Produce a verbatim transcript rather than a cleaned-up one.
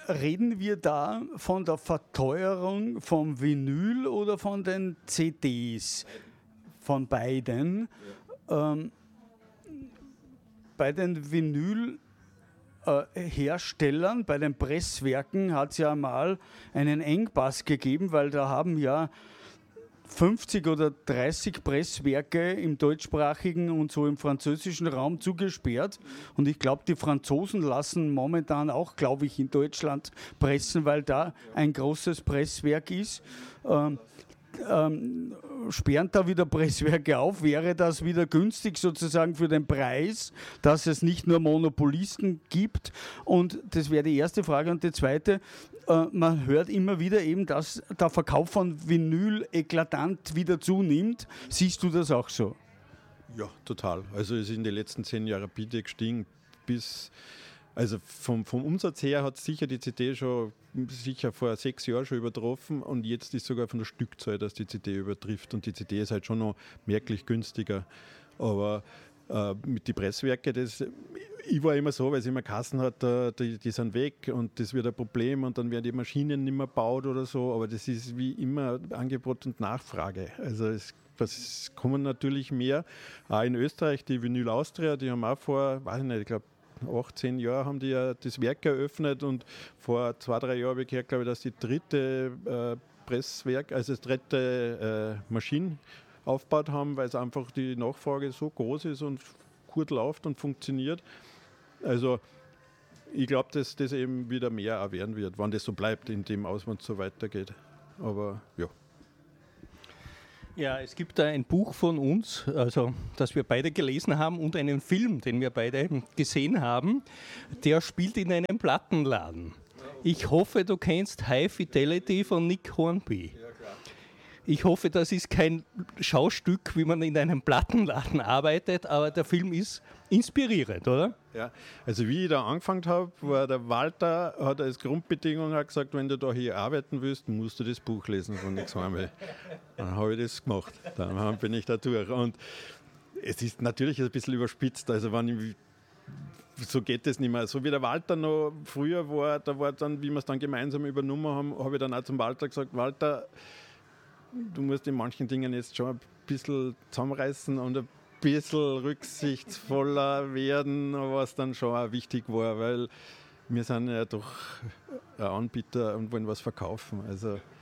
reden wir da von der Verteuerung vom Vinyl oder von den C Ds? Von beiden. Ja. Ähm, bei den Vinylherstellern, bei den Presswerken hat es ja mal einen Engpass gegeben, weil da haben ja fünfzig oder dreißig Presswerke im deutschsprachigen und so im französischen Raum zugesperrt. Und ich glaube, die Franzosen lassen momentan auch, glaube ich, in Deutschland pressen, weil da ein großes Presswerk ist. Ähm, ähm, sperren da wieder Presswerke auf? Wäre das wieder günstig sozusagen für den Preis, dass es nicht nur Monopolisten gibt? Und das wäre die erste Frage. Und die zweite, äh, man hört immer wieder eben, dass der Verkauf von Vinyl eklatant wieder zunimmt. Siehst du das auch so? Ja, total. Also es ist in den letzten zehn Jahren rapide gestiegen bis... Also vom, vom Umsatz her hat sicher die C D schon sicher vor sechs Jahren schon übertroffen und jetzt ist sogar von der Stückzahl, dass die C D übertrifft und die C D ist halt schon noch merklich günstiger. Aber äh, mit den Presswerken, das, ich war immer so, weil es immer Kassen hat, äh, die, die sind weg und das wird ein Problem und dann werden die Maschinen nicht mehr gebaut oder so, aber das ist wie immer Angebot und Nachfrage. Also es es kommen natürlich mehr. Auch in Österreich, die Vinyl Austria, die haben auch vor, weiß ich nicht, ich glaube achtzehn Jahre haben die ja das Werk eröffnet und vor zwei, drei Jahren habe ich gehört, glaube ich, dass die dritte äh, Presswerk, also das dritte äh, Maschine aufgebaut haben, weil es einfach die Nachfrage so groß ist und gut läuft und funktioniert. Also ich glaube, dass das eben wieder mehr auch werden wird, wenn das so bleibt, in dem Ausmaß so weitergeht. Aber ja. Ja, es gibt da ein Buch von uns, also das wir beide gelesen haben und einen Film, den wir beide gesehen haben, der spielt in einem Plattenladen. Ich hoffe, du kennst High Fidelity von Nick Hornby. Ich hoffe, das ist kein Schaustück, wie man in einem Plattenladen arbeitet, aber der Film ist inspirierend, oder? Ja, also wie ich da angefangen habe, war der Walter, hat als Grundbedingung gesagt, wenn du da hier arbeiten willst, musst du das Buch lesen von Nick Hornby. Dann habe ich das gemacht, dann bin ich da durch. Und es ist natürlich ein bisschen überspitzt, also wenn ich so geht es nicht mehr. So wie der Walter noch früher war, da war dann, wie wir es dann gemeinsam übernommen haben, habe ich dann auch zum Walter gesagt, Walter, du musst in manchen Dingen jetzt schon ein bisschen zusammenreißen und ein bisschen rücksichtsvoller werden, was dann schon auch wichtig war, weil wir sind ja doch ein Anbieter und wollen was verkaufen. Also